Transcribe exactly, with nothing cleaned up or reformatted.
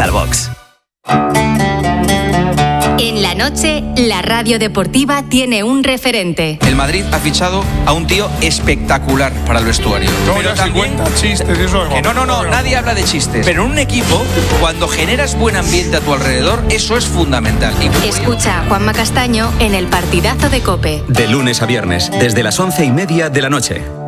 Starbucks. En la noche, la radio deportiva tiene un referente. El Madrid ha fichado a un tío espectacular para el vestuario. No, pero ya también... se cuenta chistes y eso. Que no, no, no, nadie habla de chistes. Pero en un equipo, cuando generas buen ambiente a tu alrededor, eso es fundamental. Y... Escucha a Juanma Castaño en el partidazo de COPE. De lunes a viernes, desde las once y media de la noche.